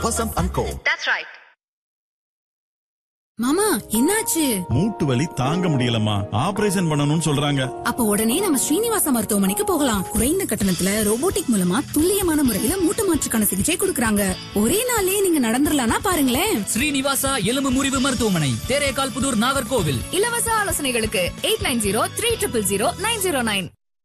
Vasanth & Co. That's right. மாமா, என்னாச்சு? மூட்டு வலி தாங்க முடியலம்மா, ஆபரேஷன் பண்ணணும்னு சொல்றாங்க. அப்ப உடனே நம்ம ஸ்ரீனிவாச மருத்துவமனைக்கு போகலாம். குறைந்த கட்டணத்துல ரோபோட்டிக் மூலமா துல்லியமான முறையில மூட்டு மாற்றுக்கான சிகிச்சை கொடுக்கறாங்க. ஒரே நாளே நீங்க நடந்துடலாம்னா பாருங்களேன். ஸ்ரீனிவாசா எலும்பு முறிவு மருத்துவமனை, தேரேகால் புதூர், நாகர்கோவில். இலவச ஆலோசனைகளுக்கு 8903000909.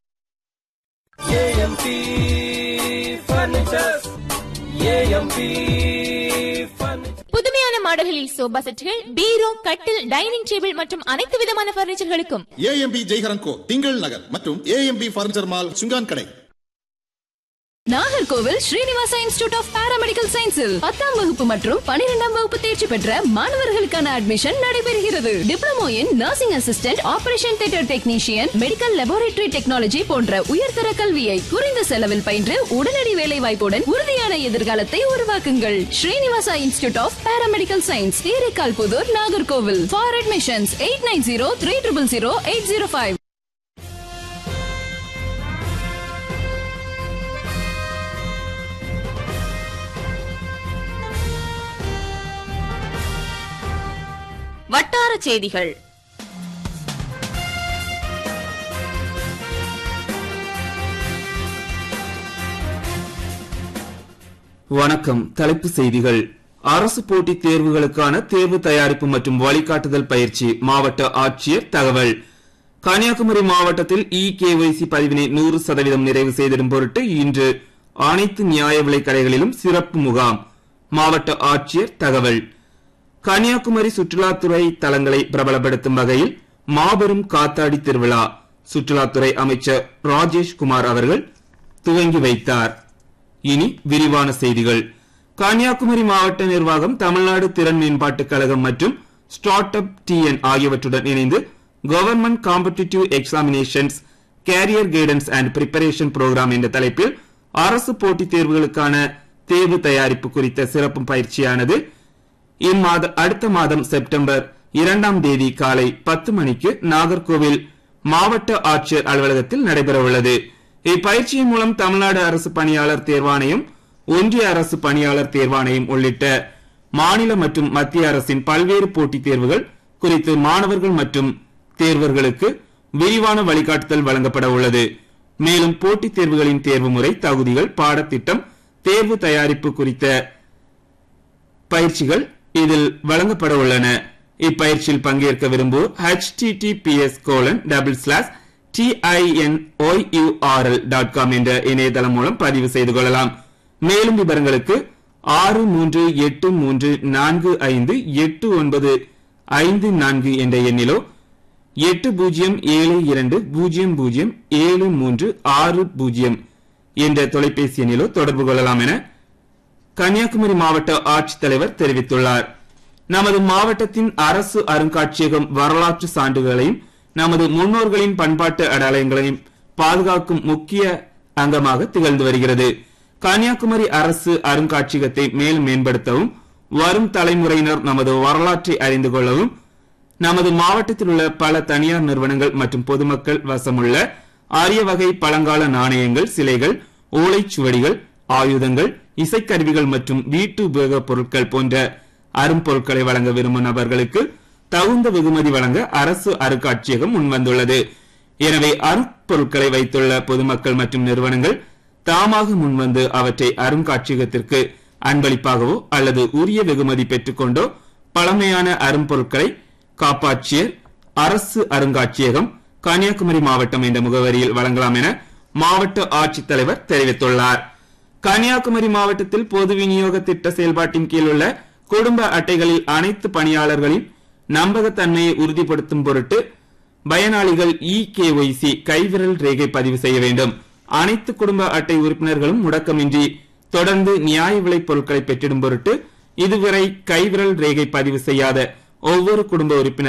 AMP Furniture. AMP Furniture. புதுமையான மாடல்களில் சோபா செட்டுகள், பீரோ, கட்டில், டைனிங் டேபிள் மற்றும் அனைத்து விதமான பர்னிச்சர்களுக்கும் AMP ஜெய்ஹரன் கோ, திங்கள் நகர் மற்றும் AMP பர்னிச்சர் மால், சுங்கான் கடை. Nagercoil Srinivasa institute of paramedical சயின்ஸில் 10ஆம் வகுப்பு மற்றும் 12ஆம் வகுப்பு தேர்ச்சி பெற்ற மாணவர்களுக்கான அட்மிஷன் நடைபெறுகிறது. Diploma in nursing assistant, operation theatre technician, medical laboratory technology போன்ற உயர்தர கல்வியை குறைந்த செலவில் பயின்று உடனடி வேலை வாய்ப்புடன் உறுதியான எதிர்காலத்தை உருவாக்குங்கள். Srinivasa institute of paramedical science, Therekal Pudur, Nagercoil. For admissions 8903000805. வட்டார செய்திகள். வணக்கம். தலைப்பு செய்திகள். அரசு போட்டித் தேர்வுகளுக்கான தேர்வு தயாரிப்பு மற்றும் வழிகாட்டுதல் பயிற்சி. மாவட்ட ஆட்சியர் தகவல். கன்னியாகுமரி மாவட்டத்தில் EKYC பதிவினை 100% நிறைவு செய்திடும் பொருட்டு இன்று அனைத்து நியாய விலைக் கடைகளிலும் சிறப்பு முகாம். மாவட்ட ஆட்சியர் தகவல். கன்னியாகுமரி சுற்றுலாத்துறை தலங்களை பிரபலப்படுத்தும் வகையில் மாபெரும் காத்தாடி திருவிழா சுற்றுலாத்துறை அமைச்சர் ராஜேஷ் குமார் அவர்கள் துவங்கி வைத்தார். இனி விரிவான செய்திகள். கன்னியாகுமரி மாவட்ட நிர்வாகம் தமிழ்நாடு திறன் மேம்பாட்டுக் கழகம் மற்றும் ஸ்டார்ட் அப் TN ஆகியவற்றுடன் இணைந்து government competitive examinations carrier guidance and preparation program என்ற தலைப்பில் அரசு போட்டித் தேர்வுகளுக்கான தேர்வு தயாரிப்பு குறித்த சிறப்பு பயிற்சியானது அடுத்த மாதம் செப்டம்பர் 2ஆம் தேதி காலை 10 மணிக்கு நாகர்கோவில் மாவட்ட ஆட்சியர் அலுவலகத்தில் நடைபெற உள்ளது. இப்பயிற்சியின் மூலம் தமிழ்நாடு அரசு பணியாளர் தேர்வாணையம், ஒன்றிய அரசு பணியாளர் தேர்வாணையம் உள்ளிட்ட மாநில மற்றும் மத்திய அரசின் பல்வேறு போட்டித் தேர்வுகள் குறித்து மாணவர்கள் மற்றும் தேர்வர்களுக்கு விரிவான வழிகாட்டுதல் வழங்கப்பட உள்ளது. மேலும் போட்டித் தேர்வுகளின் தேர்வு முறை, தகுதிகள், பாடத்திட்டம், தேர்வு தயாரிப்பு குறித்த பயிற்சிகள் இதில் வழங்கப்பட உள்ளன. இப்பயிற்சியில் பங்கேற்க விரும்புவோர் https://tinnourl.com என்ற இணையதளம் மூலம் பதிவு செய்து கொள்ளலாம். மேலும் விவரங்களுக்கு 6083458954 என்ற எண்ணிலோ 8072007360 என்ற தொலைபேசி எண்ணிலோ தொடர்பு கொள்ளலாம் என கன்னியாகுமரி மாவட்ட ஆட்சித்தலைவர் தெரிவித்துள்ளார். நமது மாவட்டத்தின் அரசு அருங்காட்சியகம் வரலாற்று சான்றுகளையும் நமது முன்னோர்களின் பண்பாட்டு அடையாளங்களையும் பாதுகாக்கும் முக்கிய அங்கமாக திகழ்ந்து வருகிறது. கன்னியாகுமரி அரசு அருங்காட்சியகத்தை மேலும் மேம்படுத்தவும், வரும் தலைமுறையினர் நமது வரலாற்றை அறிந்து கொள்ளவும் நமது மாவட்டத்தில் உள்ள பல தனியார் நிறுவனங்கள் மற்றும் பொதுமக்கள் வசமுள்ள அரிய வகை பழங்கால நாணயங்கள், சிலைகள், ஓலைச்சுவடிகள், ஆயுதங்கள், இசைக்கருவிகள் மற்றும் வீட்டு உபயோகப் பொருட்கள் போன்ற அரும்பொருட்களை வழங்க விரும்பும் நபர்களுக்கு தகுந்த வெகுமதி வழங்க அரசு அருங்காட்சியகம் முன்வந்துள்ளது. எனவே அரும்பொருட்களை வைத்துள்ள பொதுமக்கள் மற்றும் நிறுவனங்கள் தாமாக முன்வந்து அவற்றை அருங்காட்சியகத்திற்கு அன்பளிப்பாகவோ அல்லது உரிய வெகுமதி பெற்றுக்கொண்டோ பழமையான அரும்பொருட்களை காப்பாட்சியர், அரசு அருங்காட்சியகம், கன்னியாகுமரி மாவட்டம் என்ற முகவரியில் வழங்கலாம் என மாவட்ட ஆட்சித்தலைவர் தெரிவித்துள்ளார். கன்னியாகுமரி மாவட்டத்தில் பொது விநியோக திட்ட செயல்பாட்டின் கீழ் உள்ள குடும்ப அட்டைகளில் அனைத்து பணியாளர்களின் நம்பகத்தன்மையை உறுதிப்படுத்தும் பொருட்டு பயனாளிகள் EKYC கைவிரல் ரேகை பதிவு செய்ய வேண்டும். அனைத்து குடும்ப அட்டை உறுப்பினர்களும் முடக்கமின்றி தொடர்ந்து நியாய விலைப் பொருட்களை பெற்றிடும் பொருட்டு இதுவரை கைவிரல் ரேகை பதிவு செய்யாத ஒவ்வொரு குடும்ப உறுப்பினர்